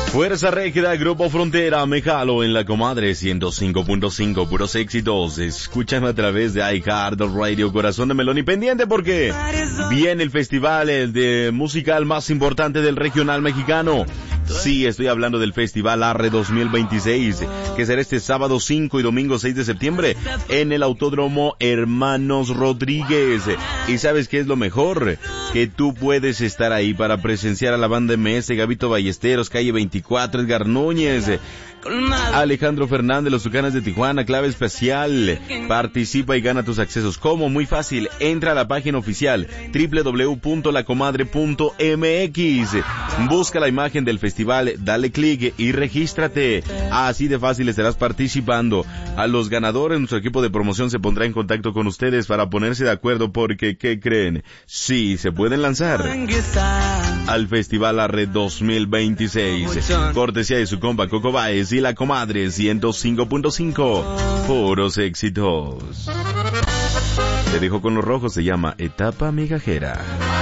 Fuerza Régida, Grupo Frontera, me jalo en la comadre 105.5, puros éxitos. Escúchame a través de iHeart Radio, corazón de melón, y pendiente porque viene el festival de musical más importante del regional mexicano. Sí, estoy hablando del Festival Arre 2026, que será este sábado 5 y domingo 6 de septiembre en el Autódromo Hermanos Rodríguez. ¿Y sabes qué es lo mejor? Que tú puedes estar ahí para presenciar a la banda MS, Gabito Ballesteros, Calle 24, Edgar Núñez, Alejandro Fernández, los Tucanes de Tijuana, Clave Especial. Participa y gana tus accesos. ¿Cómo? Muy fácil. Entra a la página oficial www.lacomadre.mx. Busca la imagen del festival, dale clic y regístrate. Así de fácil estarás participando. A los ganadores, nuestro equipo de promoción se pondrá en contacto con ustedes para ponerse de acuerdo porque, ¿qué creen? Sí, se pueden lanzar al Festival Arre 2026. Cortesía de su compa Coco Baez y la comadre 105.5. Puros éxitos. Te dejo con los rojos, se llama Etapa Migajera.